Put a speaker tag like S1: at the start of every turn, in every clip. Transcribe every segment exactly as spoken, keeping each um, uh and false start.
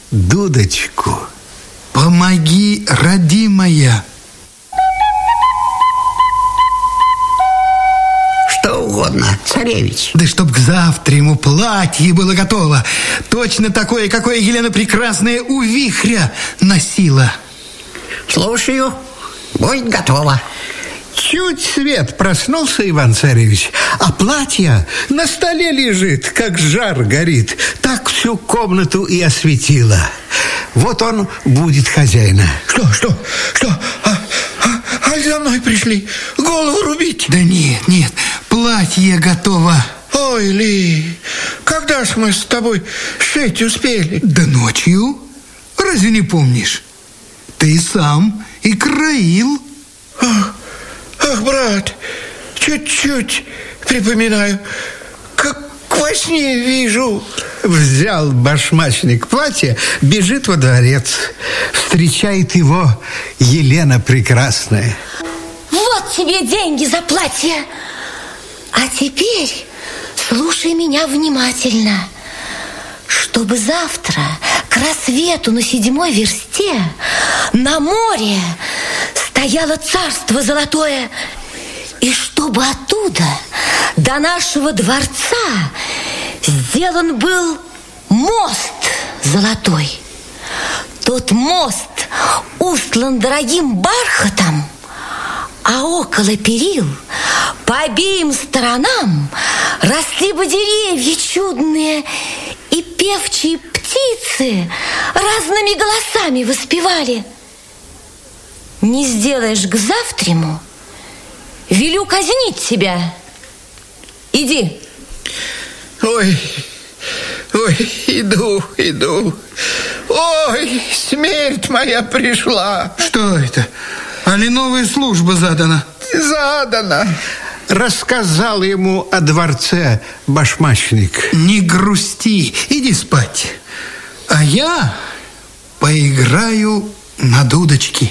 S1: дудочку.
S2: Помоги, родимая.
S3: Что угодно, царевич.
S2: Да чтоб к завтра ему платье было готово. Точно такое, какое Елена Прекрасная у вихря носила.
S3: Слушаю, будет готово.
S1: Чуть свет проснулся Иван-царевич, а платье на столе лежит, как жар горит. Так всю комнату и осветило. Вот он будет хозяина.
S4: Что, что, что? А, а, а за мной пришли голову рубить?
S2: Да нет, нет, платье готово.
S4: Ой, Ли, когда ж мы с тобой шить успели?
S2: Да ночью. Разве не помнишь? Ты сам и краил.
S4: Ах, ах, брат, чуть-чуть припоминаю, как во сне вижу.
S1: Взял башмачник платье, бежит во дворец. Встречает его Елена Прекрасная.
S5: Вот тебе деньги за платье. А теперь слушай меня внимательно. Чтобы завтра к рассвету на седьмой версте на море стояло царство золотое, и чтобы оттуда до нашего дворца сделан был мост золотой. Тот мост устлан дорогим бархатом, а около перил по обеим сторонам росли бы деревья чудные, и певчие птицы разными голосами воспевали. Не сделаешь к завтраму, велю казнить тебя. Иди.
S4: Ой, ой, иду, иду. Ой, смерть моя пришла.
S2: Что это? Али новая служба задана?
S4: Задана.
S1: Рассказал ему о дворце башмачник.
S2: Не грусти, иди спать. А я поиграю на дудочке.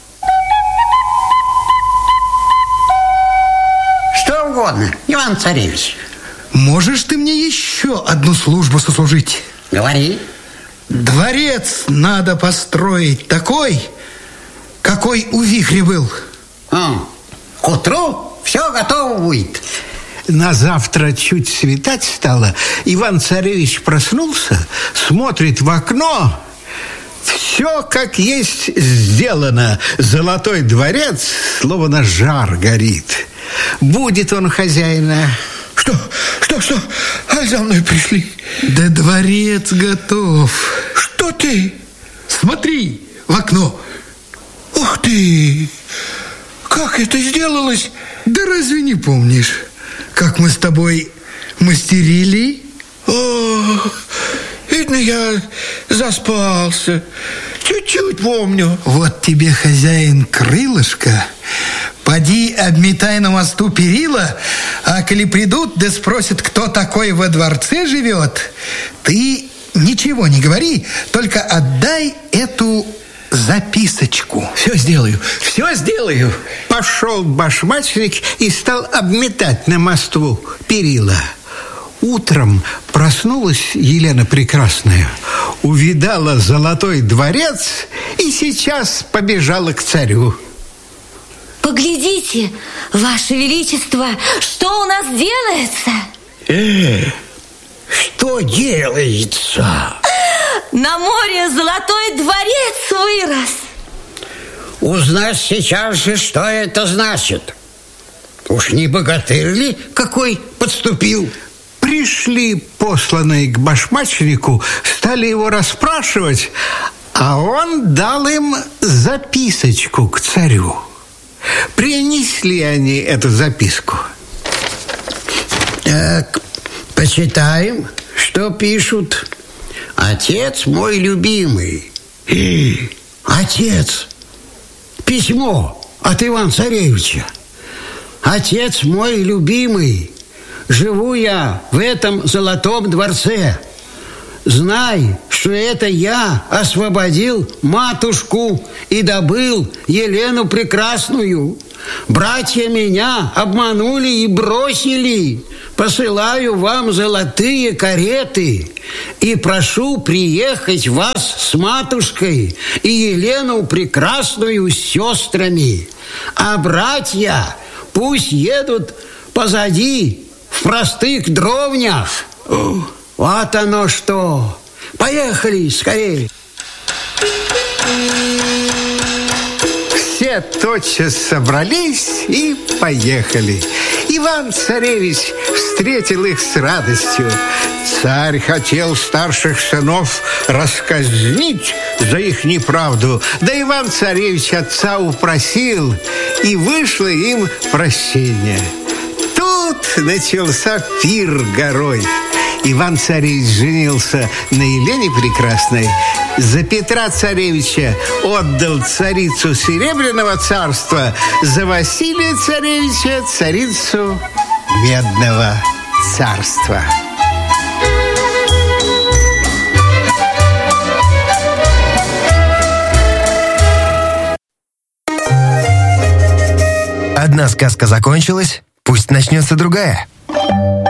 S3: Что угодно, Иван-царевич.
S2: Можешь ты мне еще одну службу сослужить?
S3: Говори.
S2: Дворец надо построить такой, какой у вихря был.
S3: А, к утру все готово будет.
S1: На завтра чуть светать стало. Иван-царевич проснулся, смотрит в окно. Все как есть сделано. Золотой дворец, словно жар горит. Будет он хозяина.
S4: Что, что, что? А за мной пришли?
S2: Да дворец готов.
S4: Что ты?
S2: Смотри в окно.
S4: Ух ты! Как это сделалось?
S2: Да разве не помнишь, как мы с тобой мастерили?
S4: О, видно, я заспался. Чуть-чуть помню.
S2: Вот тебе, хозяин, крылышко. Поди обметай на мосту перила, а коли придут, да спросят, кто такой во дворце живет, ты ничего не говори, только отдай эту записочку.
S1: Все сделаю, все сделаю. Пошел башмачник и стал обметать на мосту перила. Утром проснулась Елена Прекрасная, увидала золотой дворец и сейчас побежала к царю.
S5: Поглядите, Ваше Величество, что у нас делается?
S3: Э, что делается?
S5: На море золотой дворец вырос.
S3: Узнать сейчас же, что это значит. Уж не богатырь ли какой подступил?
S1: Пришли посланные к башмачнику, стали его расспрашивать, а он дал им записочку к царю. Принесли они эту записку.
S3: Так, почитаем, что пишут. Отец мой любимый. Отец. Письмо от Ивана-царевича. Отец мой любимый. Живу я в этом золотом дворце. знай, что это я освободил матушку и добыл Елену Прекрасную. Братья меня обманули и бросили. Посылаю вам золотые кареты и прошу приехать вас с матушкой и Елену Прекрасную с сестрами. А братья пусть едут позади в простых дровнях. Вот оно что. Поехали скорее.
S1: Все тотчас собрались и поехали. Иван-царевич встретил их с радостью. Царь хотел старших сынов расказнить за их неправду, да Иван-царевич отца упросил, и вышло им прощение. Тут начался пир горой. Иван-царевич женился на Елене Прекрасной, за Петра царевича отдал царицу Серебряного царства, за Василия царевича царицу Медного царства.
S6: Одна сказка закончилась, пусть начнется другая.